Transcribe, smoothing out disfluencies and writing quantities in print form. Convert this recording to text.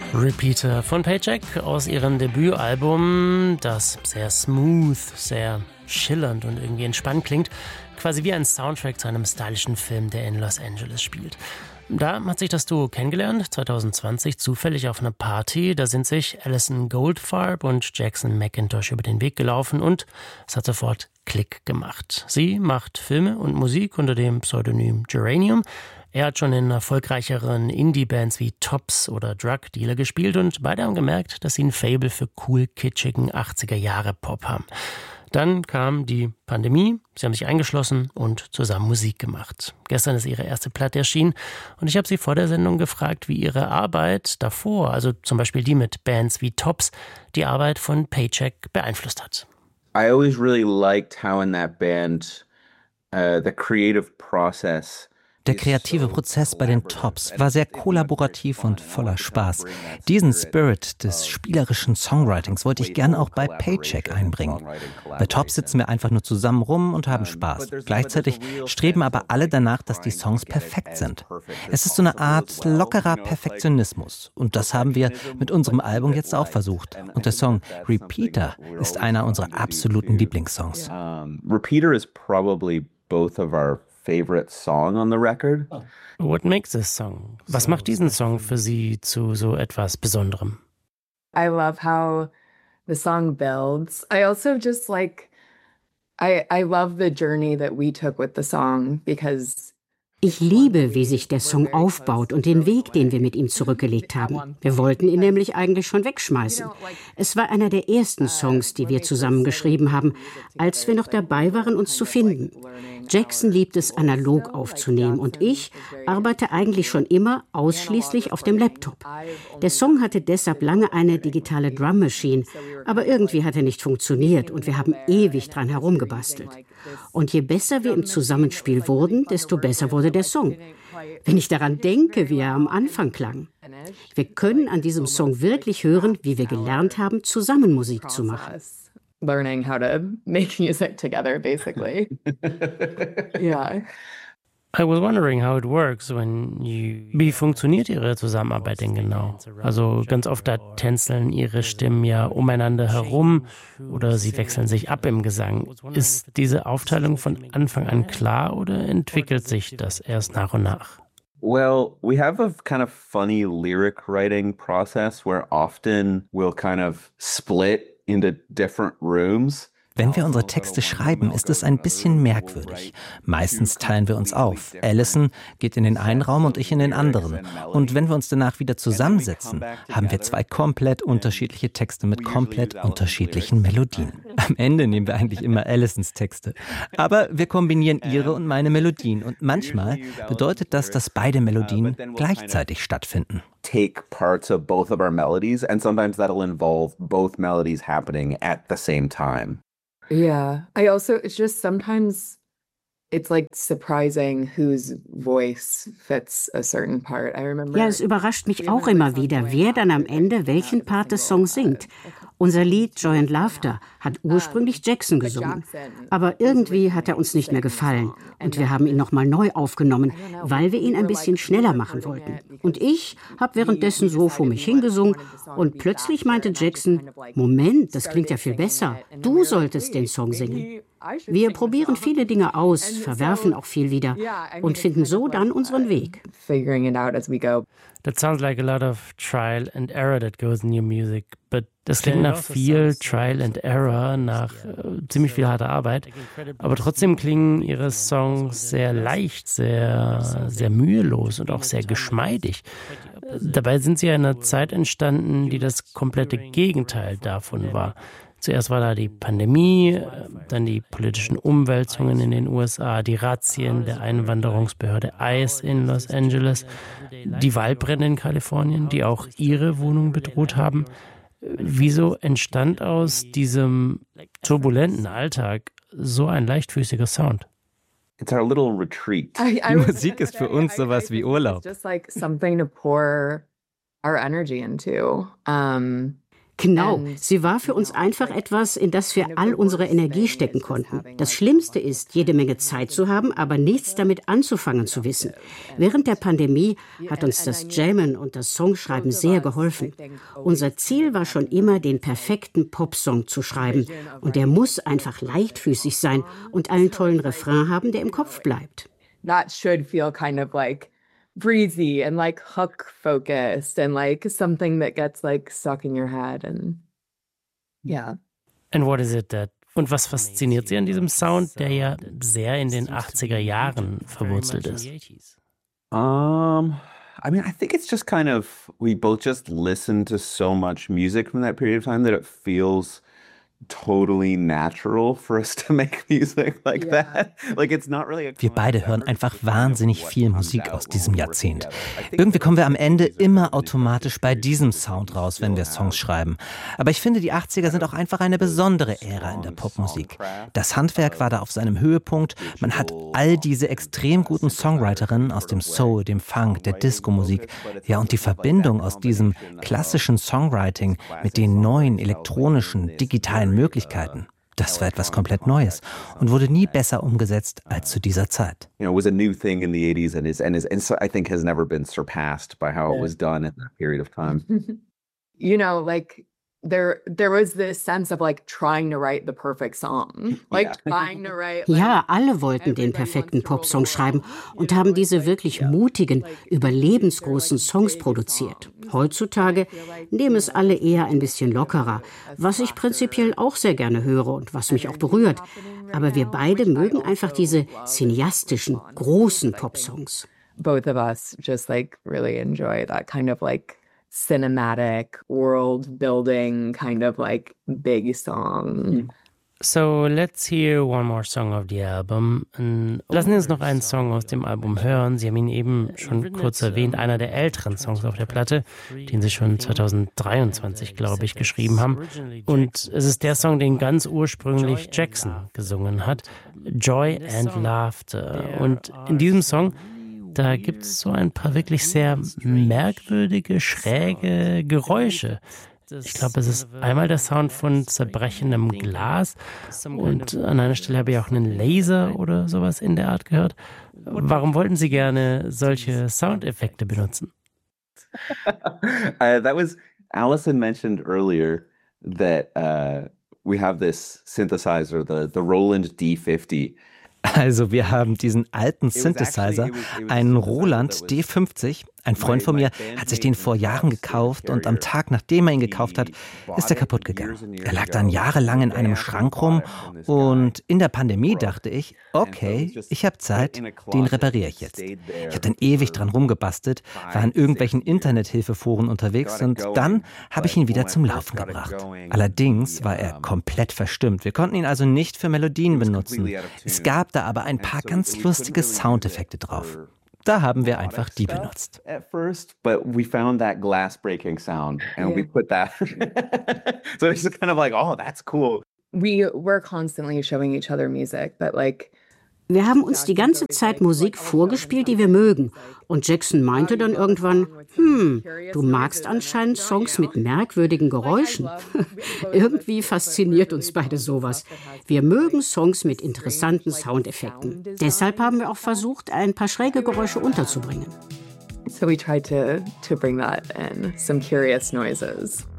Repeater von Paycheck aus ihrem Debütalbum, das sehr smooth, sehr schillernd und irgendwie entspannt klingt, quasi wie ein Soundtrack zu einem stylischen Film, der in Los Angeles spielt. Da hat sich das Duo kennengelernt, 2020 zufällig auf einer Party. Da sind sich Alison Goldfarb und Jackson McIntosh über den Weg gelaufen und es hat sofort Klick gemacht. Sie macht Filme und Musik unter dem Pseudonym Geranium. Er hat schon in erfolgreicheren Indie-Bands wie Tops oder Drug Dealer gespielt und beide haben gemerkt, dass sie ein Faible für cool kitschigen 80er-Jahre-Pop haben. Dann kam die Pandemie, sie haben sich eingeschlossen und zusammen Musik gemacht. Gestern ist ihre erste Platte erschienen und ich habe sie vor der Sendung gefragt, wie ihre Arbeit davor, also zum Beispiel die mit Bands wie Tops, die Arbeit von Paycheck beeinflusst hat. I always really liked how in that band the creative process. Der kreative Prozess bei den Tops war sehr kollaborativ und voller Spaß. Diesen Spirit des spielerischen Songwritings wollte ich gern auch bei Paycheck einbringen. Bei Tops sitzen wir einfach nur zusammen rum und haben Spaß. Gleichzeitig streben aber alle danach, dass die Songs perfekt sind. Es ist so eine Art lockerer Perfektionismus. Und das haben wir mit unserem Album jetzt auch versucht. Und der Song Repeater ist einer unserer absoluten Lieblingssongs. Repeater is probably both of our favorite song on the record. What makes this song? Was macht diesen Song für Sie zu so etwas Besonderem? I love how the song builds. I also just like, I love the journey that we took with the song because ich liebe, wie sich der Song aufbaut und den Weg, den wir mit ihm zurückgelegt haben. Wir wollten ihn nämlich eigentlich schon wegschmeißen. Es war einer der ersten Songs, die wir zusammen geschrieben haben, als wir noch dabei waren, uns zu finden. Jackson liebt es, analog aufzunehmen und ich arbeite eigentlich schon immer ausschließlich auf dem Laptop. Der Song hatte deshalb lange eine digitale Drum Machine, aber irgendwie hat er nicht funktioniert und wir haben ewig dran herumgebastelt. Und je besser wir im Zusammenspiel wurden, desto besser wurde der Song. Wenn ich daran denke, wie er am Anfang klang. Wir können an diesem Song wirklich hören, wie wir gelernt haben, zusammen Musik zu machen. Learning how to make music together, basically. Yeah. I was wondering how it works when you... Wie funktioniert Ihre Zusammenarbeit denn genau? Also ganz oft da tänzeln Ihre Stimmen ja umeinander herum oder sie wechseln sich ab im Gesang. Ist diese Aufteilung von Anfang an klar oder entwickelt sich das erst nach und nach? Well, we have a kind of funny lyric writing process where often we'll kind of split into different rooms. Wenn wir unsere Texte schreiben, ist es ein bisschen merkwürdig. Meistens teilen wir uns auf. Alison geht in den einen Raum und ich in den anderen. Und wenn wir uns danach wieder zusammensetzen, haben wir zwei komplett unterschiedliche Texte mit komplett unterschiedlichen Melodien. Am Ende nehmen wir eigentlich immer Alisons Texte. Aber wir kombinieren ihre und meine Melodien. Und manchmal bedeutet das, dass beide Melodien gleichzeitig stattfinden. Take parts of both of our melodies, and sometimes that'll involve both melodies happening at the same time. Yeah. It's just sometimes it's like surprising whose voice fits a certain part. I remember. Ja, es überrascht mich auch immer wieder, wer dann am Ende welchen Part des Songs singt. Unser Lied Joy and Laughter hat ursprünglich Jackson gesungen. Aber irgendwie hat er uns nicht mehr gefallen. Und wir haben ihn nochmal neu aufgenommen, weil wir ihn ein bisschen schneller machen wollten. Und ich habe währenddessen so vor mich hingesungen. Und plötzlich meinte Jackson, Moment, das klingt ja viel besser. Du solltest den Song singen. Wir probieren viele Dinge aus, verwerfen auch viel wieder und finden so dann unseren Weg. Figuring it out as we go. That sounds like a lot of trial and error that goes in your music, but das klingt nach viel Trial and Error, nach ziemlich viel harter Arbeit. Aber trotzdem klingen Ihre Songs sehr leicht, sehr mühelos und auch sehr geschmeidig. Dabei sind sie ja in einer Zeit entstanden, die das komplette Gegenteil davon war. Zuerst war da die Pandemie, dann die politischen Umwälzungen in den USA, die Razzien der Einwanderungsbehörde ICE in Los Angeles, die Waldbrände in Kalifornien, die auch Ihre Wohnung bedroht haben. Wieso entstand aus diesem turbulenten Alltag so ein leichtfüßiger Sound? It's our little retreat. Die Musik ist für uns sowas wie Urlaub. Just like something to pour our energy into. Genau, sie war für uns einfach etwas, in das wir all unsere Energie stecken konnten. Das Schlimmste ist, jede Menge Zeit zu haben, aber nichts damit anzufangen zu wissen. Während der Pandemie hat uns das Jammen und das Songschreiben sehr geholfen. Unser Ziel war schon immer, den perfekten Popsong zu schreiben. Und der muss einfach leichtfüßig sein und einen tollen Refrain haben, der im Kopf bleibt. That should feel kind of like breezy and like hook focused and like something that gets like stuck in your head and yeah. And what is it that und was fasziniert Sie an diesem Sound, der ja sehr in den 80er Jahren verwurzelt ist? I mean, I think it's just kind of, we both just listened to so much music from that period of time that it feels totally natural for us to make music like that. Like it's not really Wir beide hören einfach wahnsinnig viel Musik aus diesem Jahrzehnt. Irgendwie kommen wir am Ende immer automatisch bei diesem Sound raus, wenn wir Songs schreiben. Aber ich finde, die 80er sind auch einfach eine besondere Ära in der Popmusik. Das Handwerk war da auf seinem Höhepunkt. Man hat all diese extrem guten Songwriterinnen aus dem Soul, dem Funk, der Disco-Musik. Ja, und die Verbindung aus diesem klassischen Songwriting mit den neuen elektronischen, digitalen Möglichkeiten. Das war etwas komplett Neues und wurde nie besser umgesetzt als zu dieser Zeit. You know, it was a new thing in the 80s and so I think has never been surpassed by how it was done in that period of time. You know, like there was this sense of like trying to write the perfect song. Like trying to write Ja, alle wollten den perfekten Popsong schreiben und haben diese wirklich mutigen, überlebensgroßen Songs produziert. Heutzutage nehmen es alle eher ein bisschen lockerer, was ich prinzipiell auch sehr gerne höre und was mich auch berührt. Aber wir beide mögen einfach diese cineastischen, großen Popsongs. Both of us just like really enjoy that kind of like cinematic, world-building kind of like big song. So let's hear one more song of the album. Lassen Sie uns noch einen Song aus dem Album hören. Sie haben ihn eben schon kurz erwähnt, einer der älteren Songs auf der Platte, den Sie schon 2023, glaube ich, geschrieben haben. Und es ist der Song, den ganz ursprünglich Jackson gesungen hat, Joy and Laughter. Und in diesem Song, da gibt es so ein paar wirklich sehr merkwürdige, schräge Geräusche. Ich glaube, es ist einmal der Sound von zerbrechendem Glas und an einer Stelle habe ich auch einen Laser oder sowas in der Art gehört. Warum wollten Sie gerne solche Soundeffekte benutzen? That was, Allison mentioned earlier that we have this synthesizer, the Roland D50. Also wir haben diesen alten Synthesizer, einen Roland D50. Ein Freund von mir hat sich den vor Jahren gekauft und am Tag, nachdem er ihn gekauft hat, ist er kaputt gegangen. Er lag dann jahrelang in einem Schrank rum und in der Pandemie dachte ich, okay, ich habe Zeit, den repariere ich jetzt. Ich habe dann ewig dran rumgebastelt, war in irgendwelchen Internethilfeforen unterwegs und dann habe ich ihn wieder zum Laufen gebracht. Allerdings war er komplett verstimmt. Wir konnten ihn also nicht für Melodien benutzen. Es gab da aber ein paar ganz lustige Soundeffekte drauf. Da haben wir einfach die benutzt. At first, but we found that glass breaking sound and we put that. So it's kind of like, oh, that's cool. We were constantly showing each other music, but like Wir haben uns die ganze Zeit Musik vorgespielt, die wir mögen. Und Jackson meinte dann irgendwann, du magst anscheinend Songs mit merkwürdigen Geräuschen. Irgendwie fasziniert uns beide sowas. Wir mögen Songs mit interessanten Soundeffekten. Deshalb haben wir auch versucht, ein paar schräge Geräusche unterzubringen. So we tried to bring that in, some curious noises.